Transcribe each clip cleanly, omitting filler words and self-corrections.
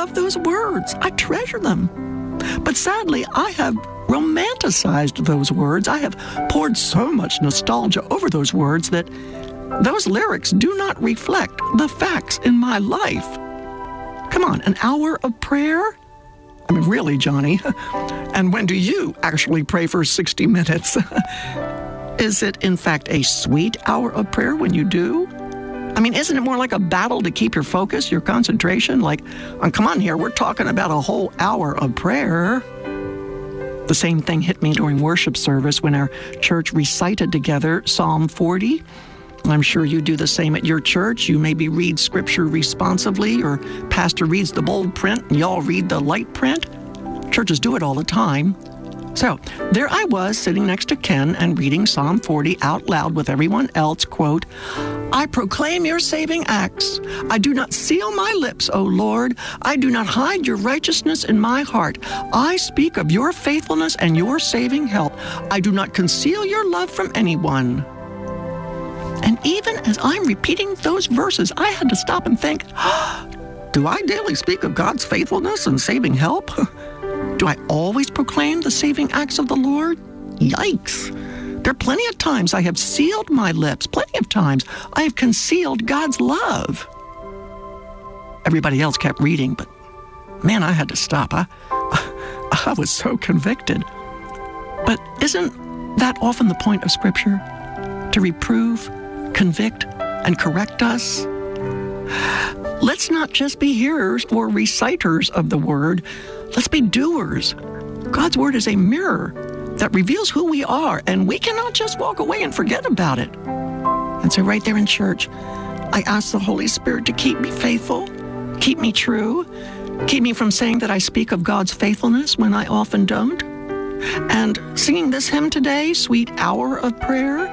love those words. I treasure them. But sadly, I have romanticized those words. I have poured so much nostalgia over those words that those lyrics do not reflect the facts in my life. Come on, an hour of prayer? I mean, really, Johnny? And when do you actually pray for 60 minutes? Is it, in fact, a sweet hour of prayer when you do? I mean, isn't it more like a battle to keep your focus, your concentration? Like, come on here, we're talking about a whole hour of prayer. The same thing hit me during worship service when our church recited together Psalm 40. I'm sure you do the same at your church. You maybe read scripture responsively, or pastor reads the bold print and y'all read the light print. Churches do it all the time. So there I was sitting next to Ken and reading Psalm 40 out loud with everyone else, quote, I proclaim your saving acts. I do not seal my lips, O Lord. I do not hide your righteousness in my heart. I speak of your faithfulness and your saving help. I do not conceal your love from anyone. And even as I'm repeating those verses, I had to stop and think, do I daily speak of God's faithfulness and saving help? Do I always proclaim the saving acts of the Lord? Yikes. There are plenty of times I have sealed my lips. Plenty of times I have concealed God's love. Everybody else kept reading, but man, I had to stop. I was so convicted. But isn't that often the point of Scripture? To reprove, convict, and correct us? Let's not just be hearers or reciters of the Word. Let's be doers. God's Word is a mirror that reveals who we are, and we cannot just walk away and forget about it. And so right there in church, I ask the Holy Spirit to keep me faithful, keep me true, keep me from saying that I speak of God's faithfulness when I often don't. And singing this hymn today, Sweet Hour of Prayer,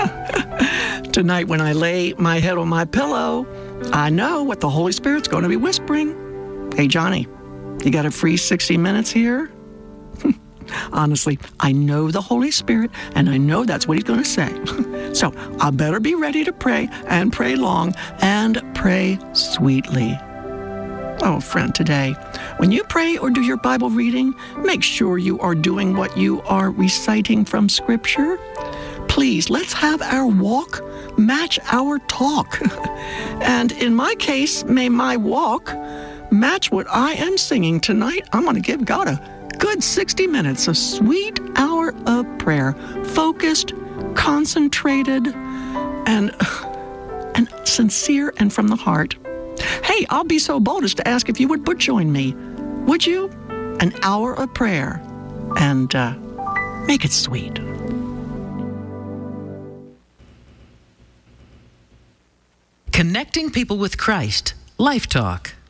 tonight when I lay my head on my pillow, I know what the Holy Spirit's going to be whispering. Hey, Johnny, you got a free 60 minutes here? Honestly, I know the Holy Spirit, and I know that's what he's going to say. So I better be ready to pray, and pray long, and pray sweetly. Oh, friend, today, when you pray or do your Bible reading, make sure you are doing what you are reciting from Scripture. Please, let's have our walk match our talk. And in my case, may my walk match what I am singing tonight. I'm going to give God a good 60 minutes, a sweet hour of prayer, focused, concentrated, and sincere and from the heart. Hey, I'll be so bold as to ask if you would join me. Would you? An hour of prayer, and make it sweet. Connecting people with Christ. Life Talk.